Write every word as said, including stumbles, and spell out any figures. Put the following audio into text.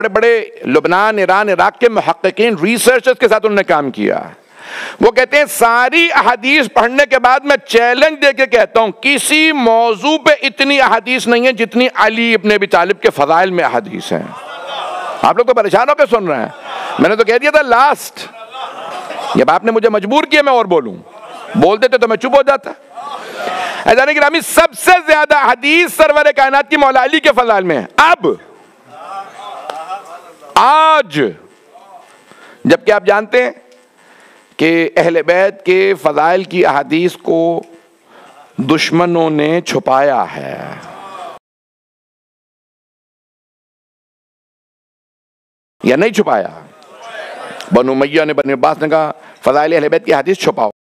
बड़े बड़े लुबनान, Iran, Iraq के मुहक्किकीन, रिसर्चर्स के साथ उन्होंने काम किया। वो कहते हैं सारी अहादीस पढ़ने के बाद मैं चैलेंज देके कहता हूं किसी मौजू पे इतनी अहादीस नहीं है जितनी अली इब्न अबी तालिब के फजाइल में अहादीस हैं। आप लोग तो परेशान होकर सुन रहे हैं, मैंने तो कह दिया था लास्ट, जब आपने मुझे मजबूर किया मैं और बोलूं, बोल देते तो मैं चुप हो जाता। ऐसा गिरामी सबसे ज्यादा हदीस सरवर कायनात की मौला अली के फजाइल में है। अब आज जबकि आप जानते हैं कि अहले बैत के फजाइल की अहादीस को दुश्मनों ने छुपाया है। या नहीं छुपाया? बनु उमय्या ने, बनु अब्बास ने कहा फजाइल अहले बैत की हदीस छुपाओ।